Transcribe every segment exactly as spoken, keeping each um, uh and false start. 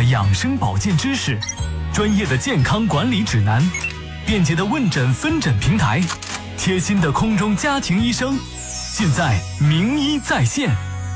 养生保健知识，专业的健康管理指南，便捷的问诊分诊平台，贴心的空中家庭医生，尽在名医在线。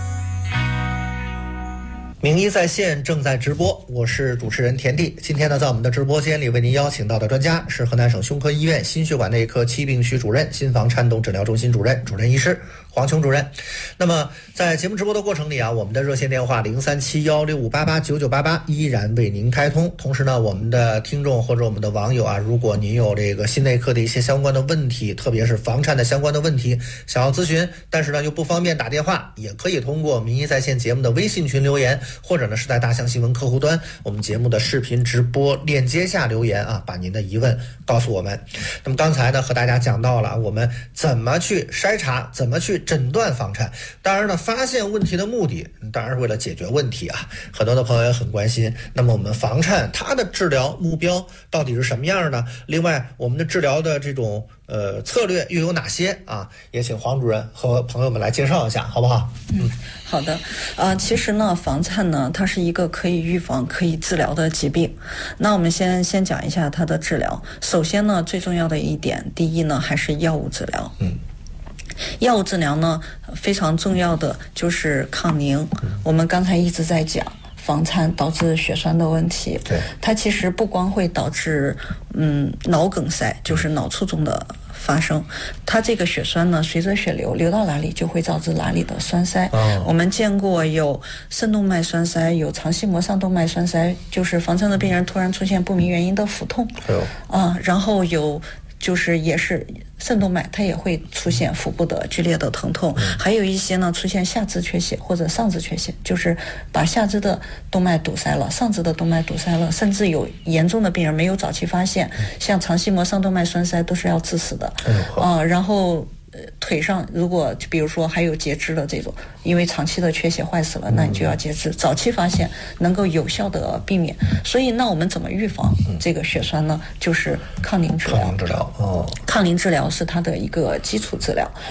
名医在线正在直播，我是主持人田地。今天呢，在我们的直播间里为您邀请到的专家是河南省胸科医院心血管内科期病区主任、心房颤动诊疗中心主任、主任医师黄琼主任。那么在节目直播的过程里啊，我们的热线电话零三七幺六五八八九九八八依然为您开通。同时呢，我们的听众或者我们的网友啊，如果您有这个心内科的一些相关的问题，特别是房颤的相关的问题想要咨询，但是呢又不方便打电话，也可以通过名医在线节目的微信群留言，或者呢是在大象新闻客户端我们节目的视频直播链接下留言啊，把您的疑问告诉我们。那么刚才呢和大家讲到了我们怎么去筛查，怎么去诊断房颤。当然呢，发现问题的目的当然是为了解决问题啊，很多的朋友也很关心。那么我们房颤它的治疗目标到底是什么样呢？另外我们的治疗的这种呃策略又有哪些啊？也请黄主任和朋友们来介绍一下，好不好？ 嗯，好的。呃，其实呢，房颤呢，它是一个可以预防、可以治疗的疾病。那我们先先讲一下它的治疗。首先呢，最重要的一点，第一呢，还是药物治疗。 嗯。 药物治疗呢，非常重要的就是抗凝。嗯、我们刚才一直在讲。房颤导致血栓的问题， 对， 它其实不光会导致嗯脑梗塞，就是脑卒中的发生，它这个血栓呢，随着血流流到哪里，就会导致哪里的栓塞。哦、我们见过有肾动脉栓塞，有肠系膜上动脉栓塞，就是房颤的病人突然出现不明原因的腹痛，啊、哦呃，然后有就是也是。肾动脉它也会出现腹部的剧烈的疼痛，嗯、还有一些呢出现下肢缺血或者上肢缺血，就是把下肢的动脉堵塞了，上肢的动脉堵塞了，甚至有严重的病人没有早期发现，嗯、像肠系膜上动脉栓塞都是要致死的。啊、嗯呃，然后。腿上如果比如说还有截肢的这种，因为长期的缺血坏死了，那你就要截肢。早期发现能够有效的避免。所以那我们怎么预防这个血栓呢？就是抗凝治疗。 抗凝治疗哦， 抗凝治疗是它的一个基础治疗。